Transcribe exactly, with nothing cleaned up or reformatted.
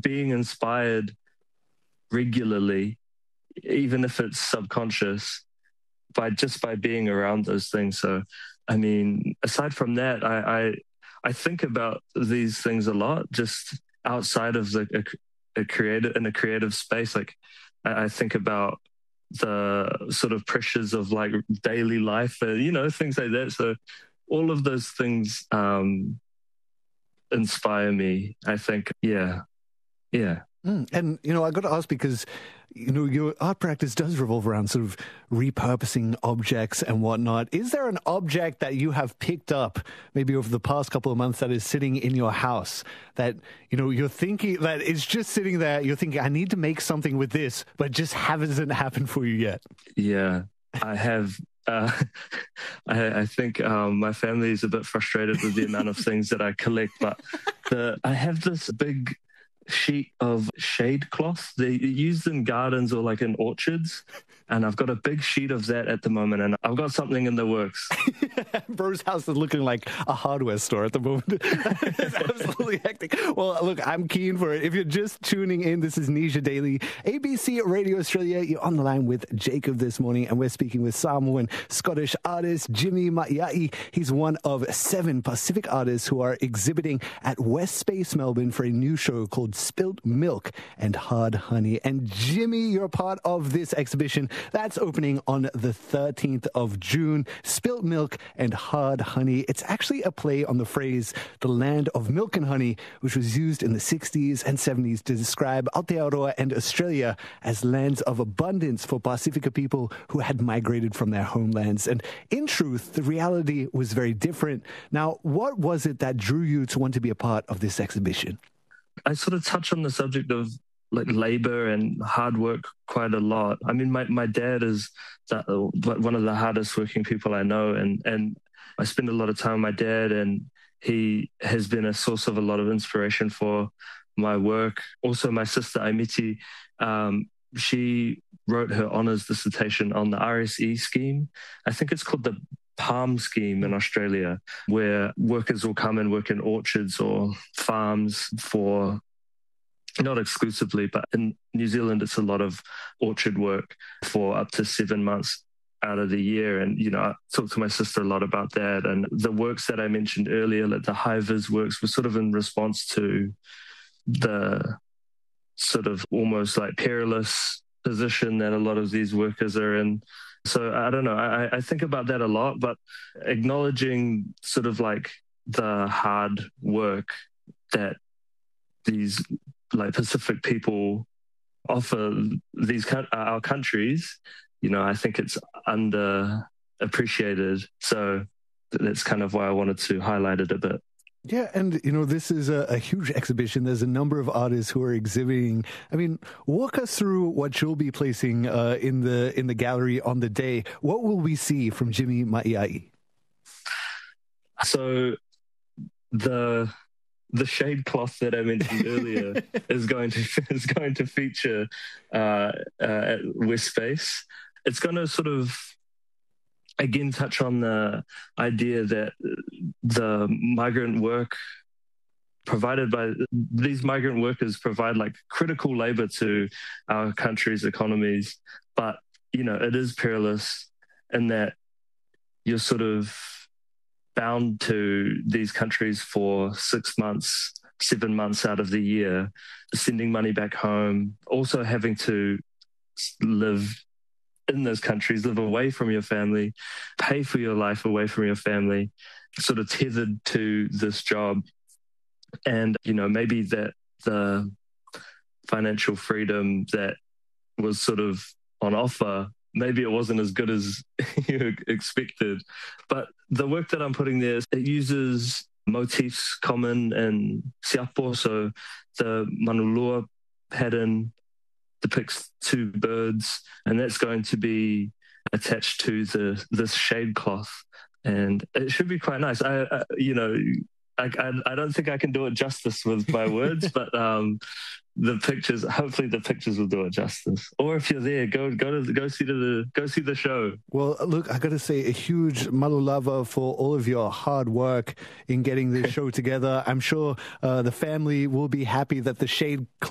being inspired regularly, even if it's subconscious, by just by being around those things. So, I mean, aside from that, I I, I think about these things a lot, just outside of the a, a creative in a creative space. Like, I, I think about the sort of pressures of like daily life, uh, you know, things like that. So, all of those things um, inspire me, I think. Yeah, yeah. Mm, and, you know, I got to ask because, you know, your art practice does revolve around sort of repurposing objects and whatnot. Is there an object that you have picked up maybe over the past couple of months that is sitting in your house that, you know, you're thinking that it's just sitting there, you're thinking, I need to make something with this, but just hasn't happened for you yet? Yeah, I have. Uh, I, I think um, my family is a bit frustrated with the amount of things that I collect, but the, I have this big sheet of shade cloth. They're used in gardens or like in orchards. And I've got a big sheet of that at the moment, and I've got something in the works. Bro's house is looking like a hardware store at the moment. It's absolutely hectic. Well, look, I'm keen for it. If you're just tuning in, this is Nisha Daily, A B C Radio Australia. You're on the line with Jacob this morning, and we're speaking with Samoan Scottish artist Jimmy Maiai. He's one of seven Pacific artists who are exhibiting at West Space Melbourne for a new show called Spilt Milk and Hard Honey. And Jimmy, you're part of this exhibition. That's opening on the thirteenth of June. Spilt Milk and Hard Honey. It's actually a play on the phrase, the land of milk and honey, which was used in the sixties and seventies to describe Aotearoa and Australia as lands of abundance for Pasifika people who had migrated from their homelands. And in truth, the reality was very different. Now, what was it that drew you to want to be a part of this exhibition? I sort of touch on the subject of like labor and hard work quite a lot. I mean, my, my dad is that, one of the hardest working people I know, and, and I spend a lot of time with my dad, and he has been a source of a lot of inspiration for my work. Also, my sister Aimiti, um, she wrote her honours dissertation on the R S E scheme. I think it's called the Palm scheme in Australia, where workers will come and work in orchards or farms for, not exclusively, but in New Zealand, it's a lot of orchard work for up to seven months out of the year. And, you know, I talked to my sister a lot about that. And the works that I mentioned earlier, like the high-vis works, were sort of in response to the sort of almost like perilous position that a lot of these workers are in. So I don't know, I, I think about that a lot, but acknowledging sort of like the hard work that these like Pacific people offer these our countries, you know, I think it's underappreciated. So that's kind of why I wanted to highlight it a bit. Yeah, and, you know, this is a, a huge exhibition. There's a number of artists who are exhibiting. I mean, walk us through what you'll be placing uh, in the in the gallery on the day. What will we see from Jimmy Maiai? So the the shade cloth that I mentioned earlier is going to is going to feature uh, uh, at West Space. It's going to sort of again touch on the idea that the migrant work provided by these migrant workers provide like critical labor to our country's economies, but you know it is perilous in that you're sort of bound to these countries for six months, seven months out of the year, sending money back home, also having to live in those countries, live away from your family, pay for your life away from your family, sort of tethered to this job. And, you know, maybe that the financial freedom that was sort of on offer, maybe it wasn't as good as you expected. But the work that I'm putting there, it uses motifs common in Siapo. So the Manulua pattern depicts two birds, and that's going to be attached to the this shade cloth. And it should be quite nice. I, I you know, I, I, I don't think I can do it justice with my words, but um, the pictures, hopefully the pictures will do it justice. Or if you're there, go go to go see the go see the show. Well, look, I got to say a huge malulava for all of your hard work in getting this show together. I'm sure uh, the family will be happy that the shade